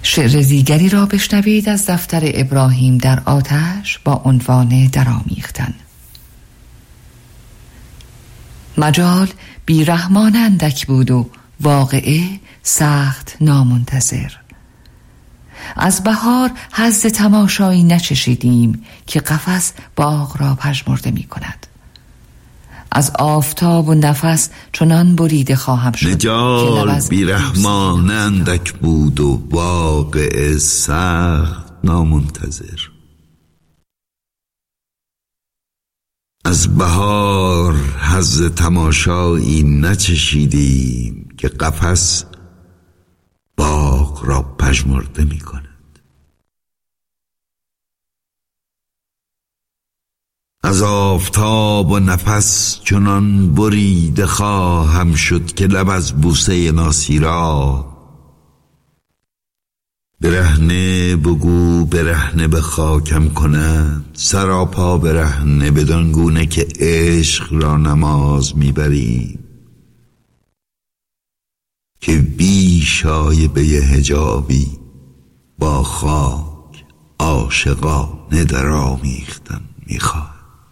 شعر دیگری را بشنوید از دفتر ابراهیم در آتش با عنوان درآمیختن. مجال بیرحمان اندک بود و واقعه سخت نامنتظر. از بهار حظ تماشایی نچشیدیم که قفس باغ را پژمرده می کند. از آفتاب و نفس چنان بریده خواهم شد. مجال بیرحمان اندک بود و واقعه سخت نامنتظر. از بهار حظ تماشایی نچشیدیم که قفس باغ را پژمرده می کند. از آفتاب و نفس چنان بریده خواهم شد که لب از بوسه ناسیرا. برهنه بگو برهنه به خاکم کند، سراپا برهنه بدان گونه که عشق را نماز میبریم، که بی شایبه حجابی با خاک عاشقانه در آمیختن میخواد.